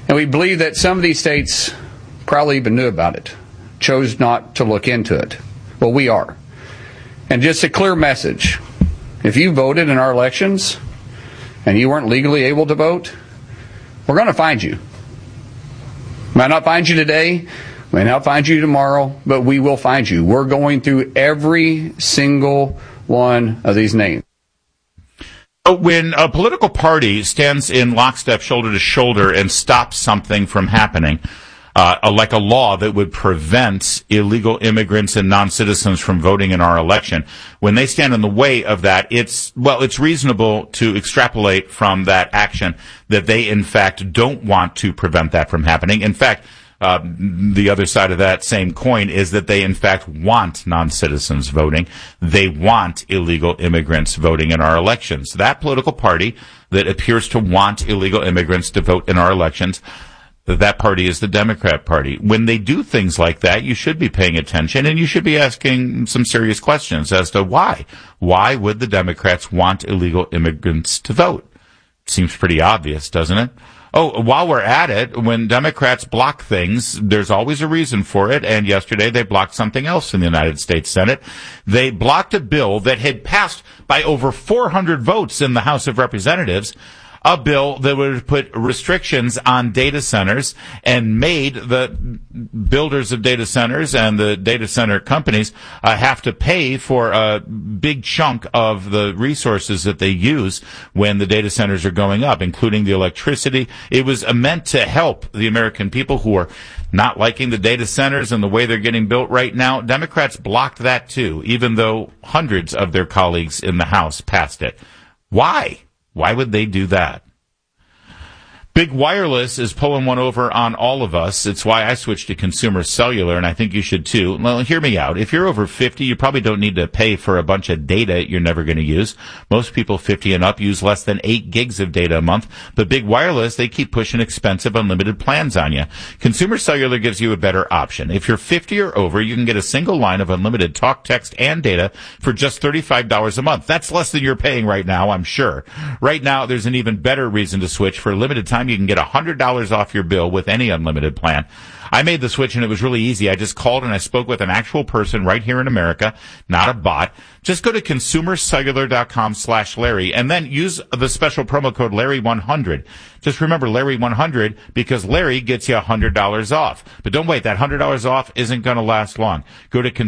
And we believe that some of these states probably even knew about it, chose not to look into it. Well, we are. And just a clear message, if you voted in our elections and you weren't legally able to vote, we're going to find you. Might not find you today, may not find you tomorrow, but we will find you. We're going through every single one of these names. When a political party stands in lockstep, shoulder to shoulder, and stops something from happening, like a law that would prevent illegal immigrants and non-citizens from voting in our election, when they stand in the way of that, it's reasonable to extrapolate from that action that they, in fact, don't want to prevent that from happening. In fact, the other side of that same coin is that they, in fact, want non-citizens voting. They want illegal immigrants voting in our elections. That political party that appears to want illegal immigrants to vote in our elections, that party is the Democrat Party. When they do things like that, you should be paying attention, and you should be asking some serious questions as to why. Why would the Democrats want illegal immigrants to vote? Seems pretty obvious, doesn't it? Oh, while we're at it, when Democrats block things, there's always a reason for it, and yesterday they blocked something else in the United States Senate. They blocked a bill that had passed by over 400 votes in the House of Representatives, a bill that would put restrictions on data centers and made the builders of data centers and the data center companies have to pay for a big chunk of the resources that they use when the data centers are going up, including the electricity. It was meant to help the American people who are not liking the data centers and the way they're getting built right now. Democrats blocked that too, even though hundreds of their colleagues in the House passed it. Why? Why would they do that? Big Wireless is pulling one over on all of us. It's why I switched to Consumer Cellular, and I think you should too. Well, hear me out. If you're over 50, you probably don't need to pay for a bunch of data you're never going to use. Most people 50 and up use less than 8 gigs of data a month. But Big Wireless, they keep pushing expensive unlimited plans on you. Consumer Cellular gives you a better option. If you're 50 or over, you can get a single line of unlimited talk, text, and data for just $35 a month. That's less than you're paying right now, I'm sure. Right now, there's an even better reason to switch. For a limited time, you can get $100 off your bill with any unlimited plan. I made the switch, and it was really easy. I just called and I spoke with an actual person right here in America, not a bot. Just go to consumercellular.com/Larry and then use the special promo code Larry100. Just remember Larry100 because Larry gets you $100 off. But don't wait. That $100 off isn't going to last long. Go to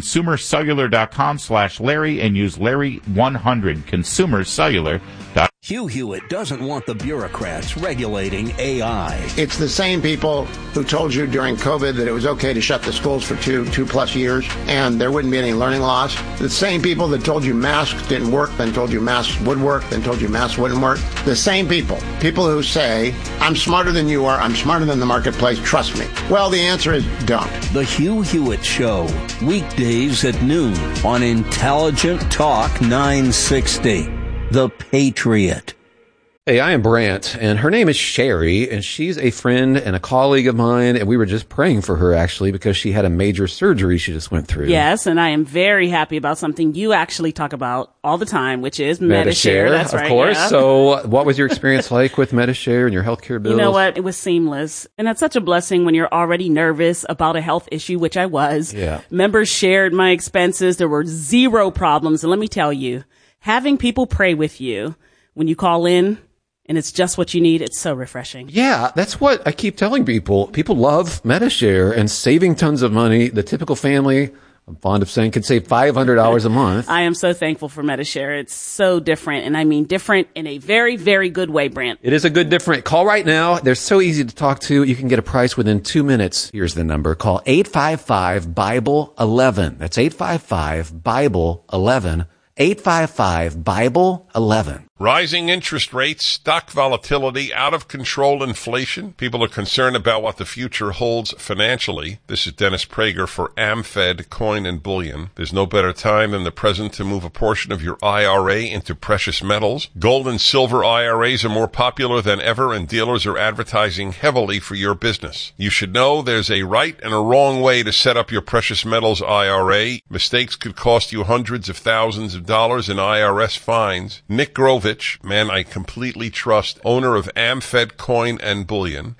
consumercellular.com/Larry and use Larry100. Consumercellular.com. Hugh Hewitt doesn't want the bureaucrats regulating AI. It's the same people who told you during COVID that it was okay to shut the schools for two plus years and there wouldn't be any learning loss. The same people that told you masks didn't work, then told you masks would work, then told you masks wouldn't work. The same people who say, I'm smarter than you are, I'm smarter than the marketplace, trust me. Well, the answer is don't. The Hugh Hewitt Show, weekdays at noon on Intelligent Talk 960. The Patriot. Hey, I am Brant, and her name is Sherry, and she's a friend and a colleague of mine, and we were just praying for her, actually, because she had a major surgery she just went through. Yes, and I am very happy about something you actually talk about all the time, which is Medi-Share. That's right, of course. Yeah. So what was your experience like with Medi-Share and your healthcare bills? You know what? It was seamless. And that's such a blessing when you're already nervous about a health issue, which I was. Yeah. Members shared my expenses. There were zero problems. And let me tell you, having people pray with you when you call in and it's just what you need, it's so refreshing. Yeah, that's what I keep telling people. People love Medi-Share and saving tons of money. The typical family, I'm fond of saying, can save $500 a month. I am so thankful for Medi-Share. It's so different, and I mean different in a very, very good way, Brant. It is a good different. Call right now. They're so easy to talk to. You can get a price within 2 minutes. Here's the number. Call 855-BIBLE-11. That's 855-BIBLE-11. 855-BIBLE-11. Rising interest rates, stock volatility, out-of-control inflation. People are concerned about what the future holds financially. This is Dennis Prager for AmFed Coin and Bullion. There's no better time than the present to move a portion of your IRA into precious metals. Gold and silver IRAs are more popular than ever, and dealers are advertising heavily for your business. You should know there's a right and a wrong way to set up your precious metals IRA. Mistakes could cost you hundreds of thousands of dollars in IRS fines. Nick Grovich, man I completely trust, owner of AmFed Coin and Bullion,